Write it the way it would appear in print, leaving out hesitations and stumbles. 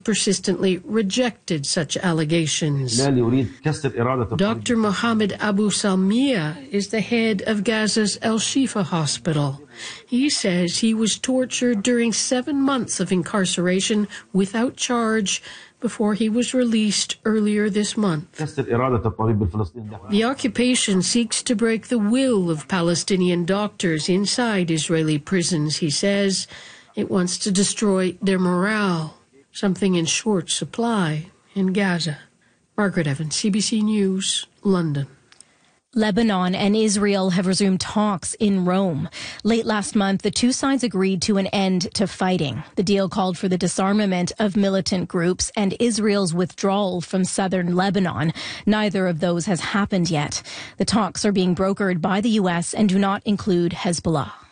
persistently rejected such allegations. Dr. Mohammed Abu Salmiya is the head of Gaza's Al-Shifa hospital. He says he was tortured during 7 months of incarceration without charge before he was released earlier this month. The occupation seeks to break the will of Palestinian doctors inside Israeli prisons, he says. It wants to destroy their morale, something in short supply in Gaza. Margaret Evans, CBC News, London. Lebanon and Israel have resumed talks in Rome. Late last month, the two sides agreed to an end to fighting. The deal called for the disarmament of militant groups and Israel's withdrawal from southern Lebanon. Neither of those has happened yet. The talks are being brokered by the U.S. and do not include Hezbollah.